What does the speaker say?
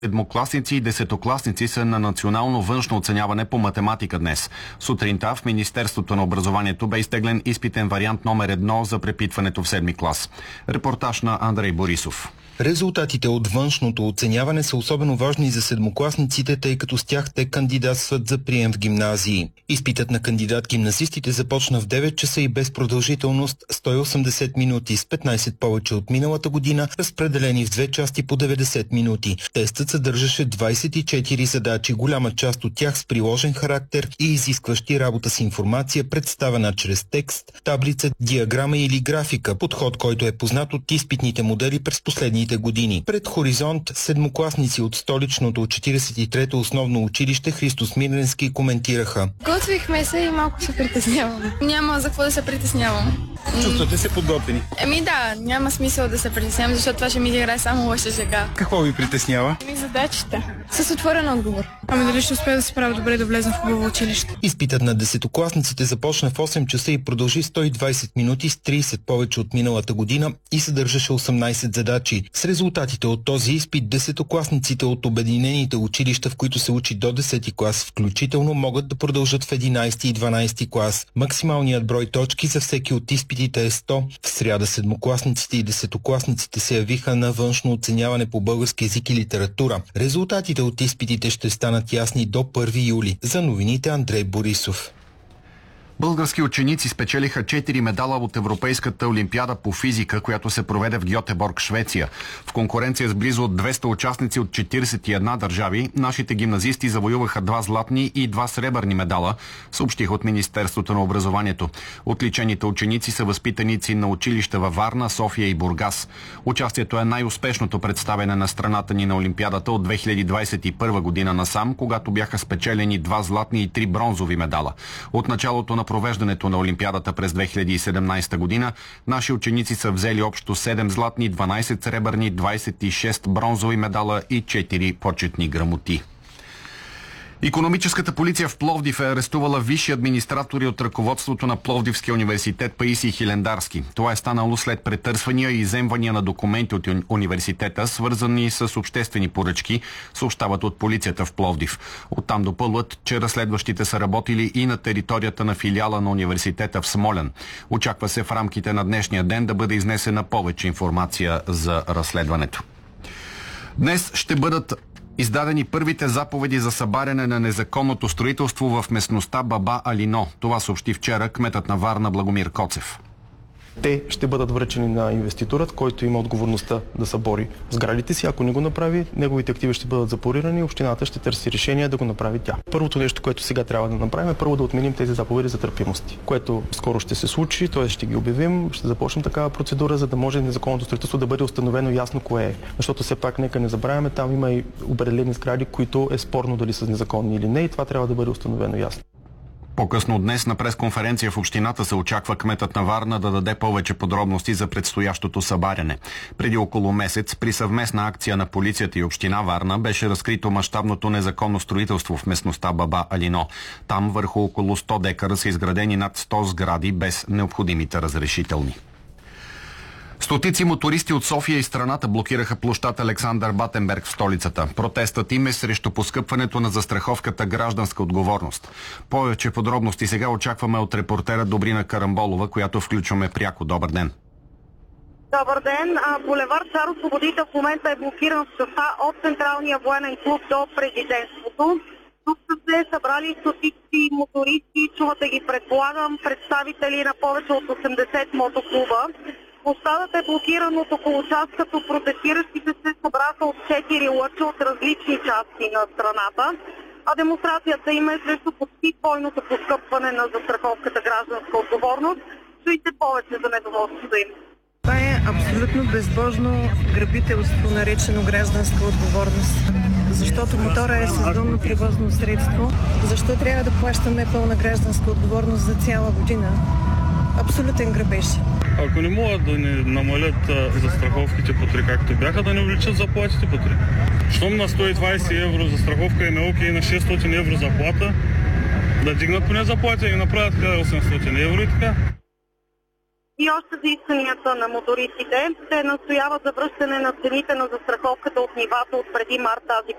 Седмокласници и десетокласници са на национално външно оценяване по математика днес. Сутринта в Министерството на образованието бе изтеглен изпитен вариант номер 1 за препитването в 7 клас. Репортаж на Андрей Борисов. Резултатите от външното оценяване са особено важни за седмокласниците, тъй като с тях те кандидатстват за прием в гимназии. Изпитът на кандидат-гимназистите започна в 9 часа и без продължителност 180 минути, с 15 повече от миналата година, разпределени в две части по 90 минути. Тестът съдържаше 24 задачи, голяма част от тях с приложен характер и изискващи работа с информация, представена чрез текст, таблица, диаграма или графика, подход, който е познат от изпитните модели през последните години. Пред Хоризонт седмокласници от столичното 43-то основно училище Христо Смирненски коментираха. Готвихме се и малко се притеснявам. Няма за какво да се притеснявам. Чувствате се подготвени? Да, няма смисъл да се притеснявам, защото това ще ми играе само лоша шега. Какво ви притеснява? Задачите. С отворен отговор. Дали ще успея да се правя добре да влезем в хубаво училище? Изпитът на десетокласниците започна в 8 часа и продължи 120 минути с 30 повече от миналата година и съдържаше 18 задачи. С резултатите от този изпит десетокласниците от обединените училища, в които се учи до 10 клас включително, могат да продължат в 11 и 12 клас. Максималният брой точки за всеки от изпитите е 100. В сряда седмокласниците и десетокласниците се явиха на външно оценяване по български език и литература. Резултатите от изпитите ще станат ясни до 1 юли. За новините Андрей Борисов. Български ученици спечелиха 4 медала от Европейската олимпиада по физика, която се проведе в Гьотеборг, Швеция. В конкуренция с близо 200 участници от 41 държави, нашите гимназисти завоюваха 2 златни и 2 сребърни медала, съобщиха от Министерството на образованието. Отличените ученици са възпитаници на училища във Варна, София и Бургас. Участието е най-успешното представяне на страната ни на олимпиадата от 2021 година насам, когато бяха спечелени 2 златни и 3 бронзови медала. От началото на провеждането на олимпиадата през 2017 година, наши ученици са взели общо 7 златни, 12 сребърни, 26 бронзови медала и 4 почетни грамоти. Икономическата полиция в Пловдив е арестувала висши администратори от ръководството на Пловдивския университет Паисий Хилендарски. Това е станало след претърсвания и изземвания на документи от университета, свързани с обществени поръчки, съобщават от полицията в Пловдив. Оттам допълват, че разследващите са работили и на територията на филиала на университета в Смолян. Очаква се в рамките на днешния ден да бъде изнесена повече информация за разследването. Днес ще бъдат издадени първите заповеди за събаряне на незаконното строителство в местността Баба Алино. Това съобщи вчера кметът на Варна Благомир Коцев. Те ще бъдат връчени на инвеститорът, който има отговорността да събори сградите си. Ако не го направи, неговите активи ще бъдат запорирани и общината ще търси решение да го направи тя. Първото нещо, което сега трябва да направим, е първо да отменим тези заповеди за търпимости, което скоро ще се случи, т.е. ще ги обявим, ще започнем такава процедура, за да може незаконното строителство да бъде установено ясно кое е. Защото все пак нека не забравяме, там има и определени сгради, които е спорно дали са незаконни или не, и това трябва да бъде установено ясно. По-късно днес на пресконференция в общината се очаква кметът на Варна да даде повече подробности за предстоящото събаряне. Преди около месец при съвместна акция на полицията и община Варна беше разкрито мащабното незаконно строителство в местността Баба Алино. Там върху около 100 декара са изградени над 100 сгради без необходимите разрешителни. Стотици мотористи от София и страната блокираха площад Александър Батенберг в столицата. Протестът им е срещу поскъпването на застраховката гражданска отговорност. Повече подробности сега очакваме от репортера Добрина Карамболова, която включваме пряко. Добър ден! Добър ден! Булевард Цар Освободител в момента е блокиран в частта от Централния военен клуб до Президентството. Тук са се събрали стотици мотористи, чувате ги, предполагам, представители на повече от 80 мотоклуба. Площадът е блокиран от около час, като протестиращите се събраха от 4 лъча от различни части на страната, а демонстрацията им е срещу почти двойното поскъпване на застраховката гражданска отговорност. Чуйте повече за недоволството им. Това е абсолютно безбожно грабителство, наречено гражданска отговорност. Защото мотора е сезонно превозно средство. Защо трябва да плащаме пълна гражданска отговорност за цяла година? Абсолютен грабеж. Ако не могат да не намалят застраховките по 3, както бяха, да не увеличат заплатите по 3. Щом на 120 евро застраховка е на окей, на 600 евро заплата, да дигнат поне заплата и направят 1800 евро и така. И още за исканията на мотористите, те настояват за връщане на цените на застраховката от нивата от преди март тази